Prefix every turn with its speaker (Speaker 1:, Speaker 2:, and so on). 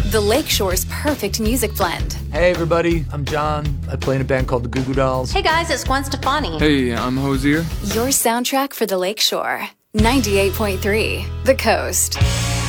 Speaker 1: The Lakeshore's perfect music blend.
Speaker 2: Hey everybody, I'm John. I play in a band called the Goo Goo Dolls.
Speaker 3: Hey guys, it's Gwen Stefani.
Speaker 4: Hey, I'm Hosier.
Speaker 1: Your soundtrack for the Lakeshore. 98.3 The Coast.